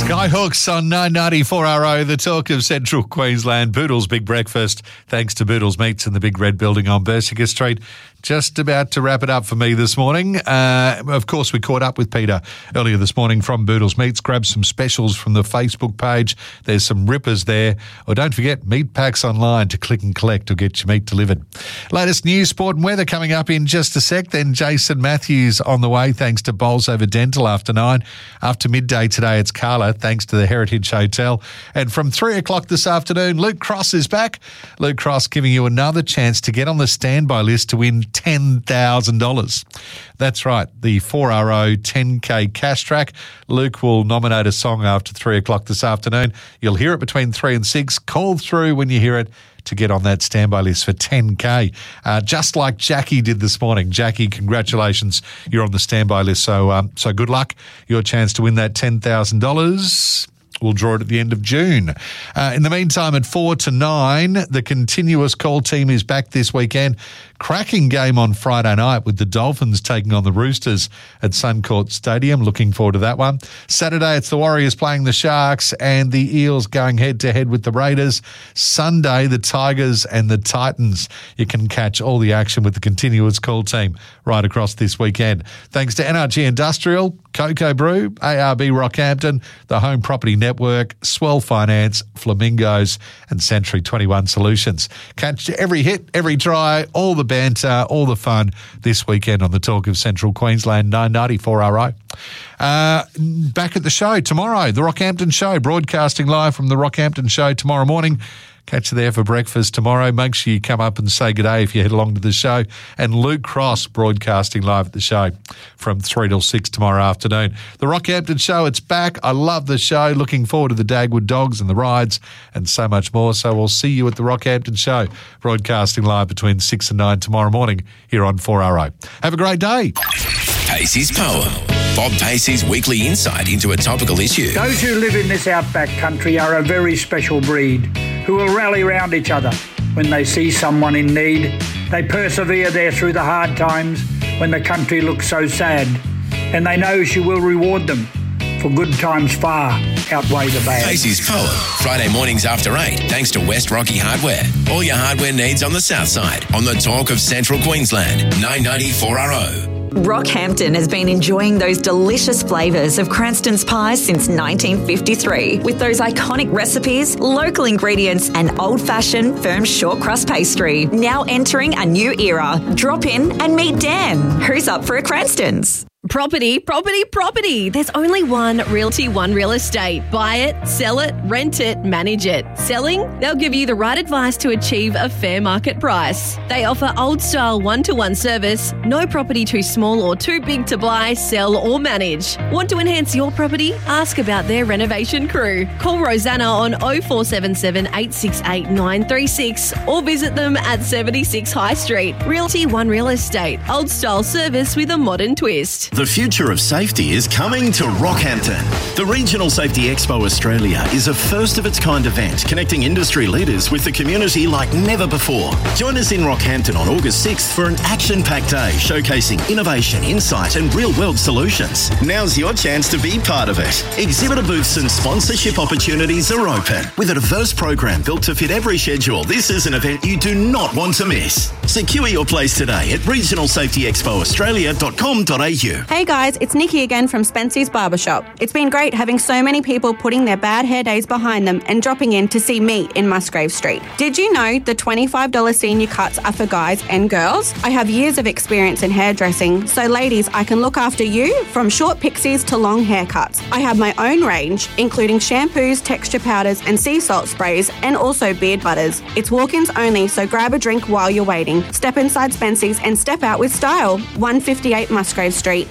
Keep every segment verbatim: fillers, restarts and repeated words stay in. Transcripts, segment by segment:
Skyhooks on nine ninety-four R O, the talk of Central Queensland. Boodle's Big Breakfast, thanks to Boodle's Meats in the Big Red Building on Bersica Street. Just about to wrap it up for me this morning. Uh, of course, we caught up with Peter earlier this morning from Boodle's Meats. Grab some specials from the Facebook page. There's some rippers there. Or don't forget, meat packs online to click and collect or get your meat delivered. Latest news, sport and weather coming up in just a sec. Then Jason Matthews on the way, thanks to Bowls Over Dental after nine. After midday today, it's Carla, thanks to the Heritage Hotel. And from three o'clock this afternoon, Luke Cross is back. Luke Cross giving you another chance to get on the standby list to win ten thousand dollars. That's right, the four R O ten K cash track. Luke will nominate a song after three o'clock this afternoon. You'll hear it between three and six. Call through when you hear it to get on that standby list for ten K. Uh, just like Jackie did this morning. Jackie, congratulations. You're on the standby list, so um, so good luck. Your chance to win that ten thousand dollars. We'll draw it at the end of June. Uh, in the meantime, at four to nine, the continuous call team is back this weekend. Cracking game on Friday night with the Dolphins taking on the Roosters at Suncorp Stadium. Looking forward to that one. Saturday, it's the Warriors playing the Sharks and the Eels going head-to-head with the Raiders. Sunday, the Tigers and the Titans. You can catch all the action with the continuous call team right across this weekend. Thanks to N R G Industrial, Cocoa Brew, A R B Rockhampton, the Home Property Network, Swell Finance, Flamingos and Century twenty-one Solutions. Catch every hit, every try, all the banter, all the fun this weekend on the Talk of Central Queensland, nine ninety-four R O. Uh, back at the show tomorrow, the Rockhampton Show, broadcasting live from the Rockhampton Show tomorrow morning. Catch you there for breakfast tomorrow. Make sure you come up and say good day if you head along to the show. And Luke Cross broadcasting live at the show from three till six tomorrow afternoon. The Rockhampton Show, it's back. I love the show. Looking forward to the Dagwood Dogs and the rides and so much more. So we'll see you at the Rockhampton Show, broadcasting live between six and nine tomorrow morning here on four R O. Have a great day. Pacey's Poem. Bob Pacey's weekly insight into a topical issue. Those who live in this outback country are a very special breed who will rally round each other when they see someone in need. They persevere there through the hard times when the country looks so sad, and they know she will reward them, for good times far outweigh the bad. Pacey's Poem, Friday mornings after eight, thanks to West Rocky Hardware. All your hardware needs on the south side, on the Talk of Central Queensland, nine ninety-four R O. Rockhampton has been enjoying those delicious flavours of Cranston's pies since nineteen fifty-three. With those iconic recipes, local ingredients and old-fashioned firm short crust pastry. Now entering a new era. Drop in and meet Dan. Who's up for a Cranston's? Property, property, property. There's only one Realty One Real Estate. Buy it, sell it, rent it, manage it. Selling? They'll give you the right advice to achieve a fair market price. They offer old-style one-to-one service, no property too small or too big to buy, sell or manage. Want to enhance your property? Ask about their renovation crew. Call Rosanna on oh four seven seven, eight six eight, nine three six or visit them at seventy-six High Street. Realty One Real Estate. Old-style service with a modern twist. The future of safety is coming to Rockhampton. The Regional Safety Expo Australia is a first-of-its-kind event connecting industry leaders with the community like never before. Join us in Rockhampton on August sixth for an action-packed day showcasing innovation, insight and real-world solutions. Now's your chance to be part of it. Exhibitor booths and sponsorship opportunities are open. With a diverse program built to fit every schedule, this is an event you do not want to miss. Secure your place today at regional safety expo australia dot com dot a u. Hey guys, it's Nikki again from Spency's Barbershop. It's been great having so many people putting their bad hair days behind them and dropping in to see me in Musgrave Street. Did you know the twenty-five dollars senior cuts are for guys and girls? I have years of experience in hairdressing, so ladies, I can look after you from short pixies to long haircuts. I have my own range, including shampoos, texture powders and sea salt sprays, and also beard butters. It's walk-ins only, so grab a drink while you're waiting. Step inside Spency's and step out with style. one fifty-eight Musgrave Street.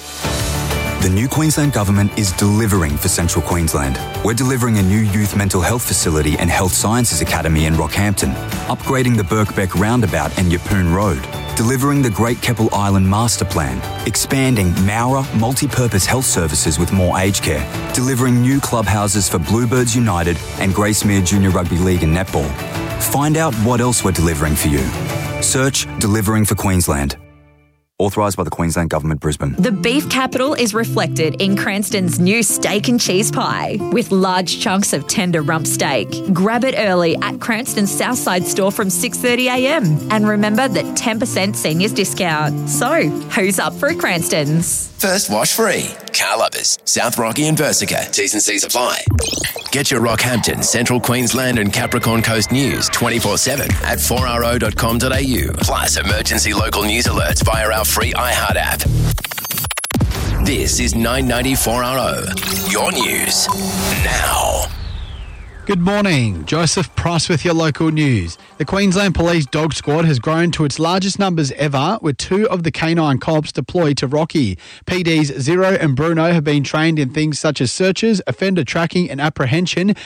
The new Queensland Government is delivering for Central Queensland. We're delivering a new youth mental health facility and health sciences academy in Rockhampton, upgrading the Birkbeck Roundabout and Yeppoon Road, delivering the Great Keppel Island Master Plan, expanding Mowra multi-purpose health services with more aged care, delivering new clubhouses for Bluebirds United and Gracemere Junior Rugby League and Netball. Find out what else we're delivering for you. Search Delivering for Queensland. Authorised by the Queensland Government, Brisbane. The beef capital is reflected in Cranston's new steak and cheese pie with large chunks of tender rump steak. Grab it early at Cranston's Southside store from six thirty a m. And remember that ten percent seniors discount. So, who's up for a Cranston's? First wash free. Car lovers, South Rocky and Versica. T's and C's apply. Get your Rockhampton, Central Queensland and Capricorn Coast news twenty-four seven at four r o dot com dot a u. Plus emergency local news alerts via our free iHeart app. This is nine ninety four R O. Your news now. Good morning. Joseph Price with your local news. The Queensland Police Dog Squad has grown to its largest numbers ever, with two of the canine cops deployed to Rocky. P Ds Zero and Bruno have been trained in things such as searches, offender tracking and apprehension,